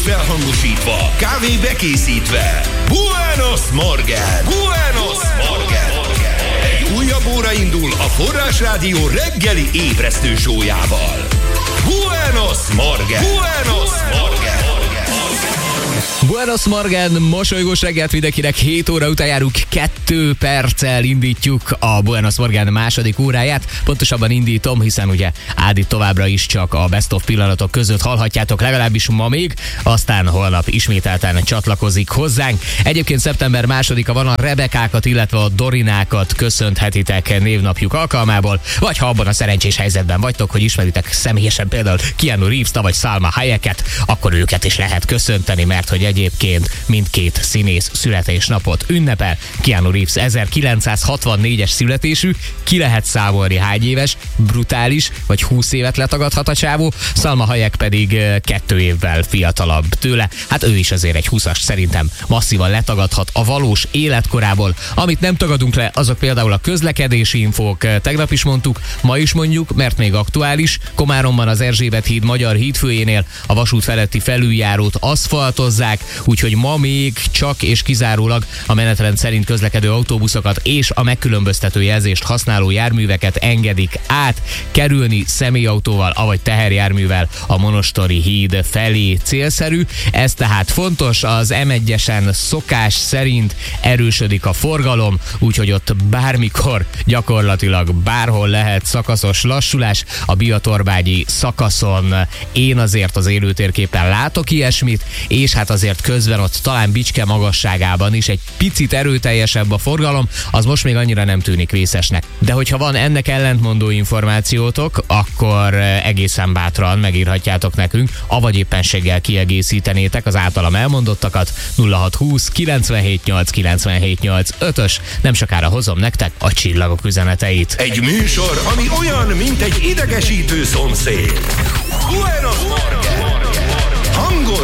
felhangosítva, kávé bekészítve. Buenos Morgen! Buenos Morgen! Egy újabb óra indul a Forrás Rádió reggeli ébresztő sójával. Buenos Morgen! Buenos Morgen! Buenos Morgen, mosolygós reggelt mindenkinek, 7 óra után járunk, 2 perccel indítjuk a Buenos Morgen második óráját. Pontosabban indítom, hiszen ugye Ádit továbbra is csak a Best of pillanatok között hallhatjátok, legalábbis ma még, aztán holnap ismételten csatlakozik hozzánk. Egyébként szeptember 2-a van, a Rebekákat, illetve a Dorinákat köszönthetitek névnapjuk alkalmából, vagy ha abban a szerencsés helyzetben vagytok, hogy ismeritek személyesen például Keanu Reeves-t vagy Salma Hayeket, akkor őket is lehet köszönteni, mert hogy egyébként mindkét színész születésnapot ünnepel. Keanu Reeves 1964-es születésű, ki lehet számolni hány éves, brutális, vagy 20 évet letagadhat a csávó, Salma Hayek pedig 2 évvel fiatalabb tőle. Hát ő is azért egy 20-as szerintem masszívan letagadhat a valós életkorából. Amit nem tagadunk le, azok például a közlekedési infók, tegnap is mondtuk, ma is mondjuk, mert még aktuális. Komáromban az Erzsébet híd magyar hídfőjénél a vasút feletti felüljárót aszfaltozzák, úgyhogy ma még csak és kizárólag a menetrend szerint közlekedő autóbuszokat és a megkülönböztető jelzést használó járműveket engedik át, kerülni személyautóval, avagy teherjárművel a Monostori híd felé célszerű. Ez tehát fontos, az M1-esen szokás szerint erősödik a forgalom, úgyhogy ott bármikor, gyakorlatilag bárhol lehet szakaszos lassulás. A Biatorbágyi szakaszon én azért az élőtérképen látok ilyesmit, és hát azért közben ott talán Bicske magasságában is egy picit erőteljesebb a forgalom, az most még annyira nem tűnik vészesnek. De hogyha van ennek ellentmondó információtok, akkor egészen bátran megírhatjátok nekünk, avagy éppenséggel kiegészítenétek az általam elmondottakat. 0620 978 978 5-ös. Nem sokára hozom nektek a csillagok üzeneteit. Egy műsor, ami olyan, mint egy idegesítő szomszéd. Buenos Morgen!